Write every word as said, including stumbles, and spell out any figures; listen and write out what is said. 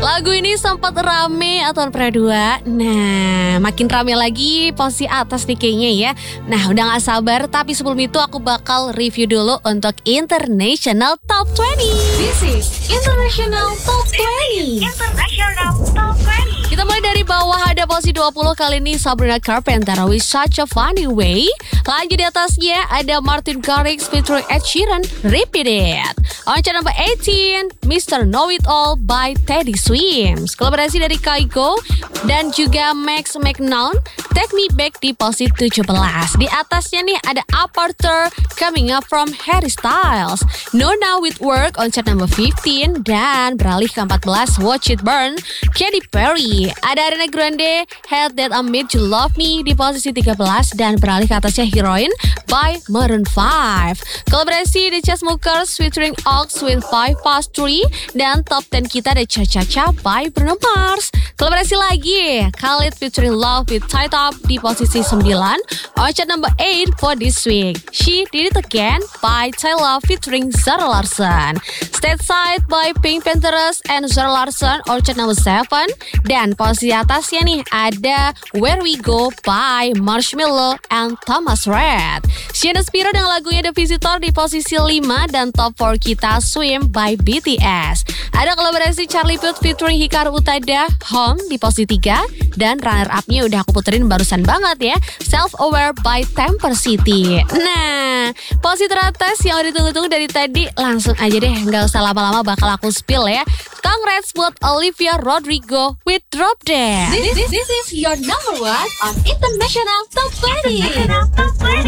Lagu ini sempat rame atau pernah dua. Nah, makin rame lagi posisi atas nih kayaknya ya. Nah, udah gak sabar. Tapi sebelum itu aku bakal review dulu untuk International Top dua puluh. This is International Top dua puluh. International Top dua puluh. Kita mulai dari bawah, ada posisi dua puluh kali ini Sabrina Carpenter with Such a Funny Way. Lanjut di atasnya ada Martin Garrix featuring Ed Sheeran, Repeat It. On chart number eighteen, Mister Know It All by Teddy Swims. Kolaborasi dari Kygo dan juga Max McNown, Take Me Back di posisi tujuh belas. Di atasnya nih ada Aparter Coming Up from Harry Styles. No Now With Work on chart number fifteen. Dan beralih ke empat belas, Watch It Burn, Katy Perry. Ada Ariana Grande, Had That I Made You Love Me di posisi tiga belas. Dan beralih ke atasnya Heroin by Maroon five. Kolaborasi The Chainsmokers featuring Ox with Five Past Three. Dan top sepuluh kita ada Cha Cha Cha by Bruno Mars. Kolaborasi lagi Khalid featuring Love with Tied Up di posisi sembilan. On chart number eight for this week, She Did It Again by Tyla featuring Zara Larsson. Stateside by Pink Panthers and Zara Larsson on chart number seven. Dan posisi atasnya nih ada Where We Go by Marshmello and Thomas Rhett. Shiona Spiro dengan lagunya The Visitor di posisi lima. Dan top empat kita Swim by B T S. Ada kolaborasi Charlie Puth featuring Hikaru Utada, Home di posisi tiga. Dan runner up-nya udah aku puterin barusan banget ya, Self Aware by Temper City. Nah, posisi teratas yang udah ditunggu-tunggu dari tadi, langsung aja deh, gak usah lama-lama bakal aku spill ya. Congrats buat Olivia Rodrigo with Drop Dead. This, this, this is your number one on International Top dua puluh. International Top dua puluh.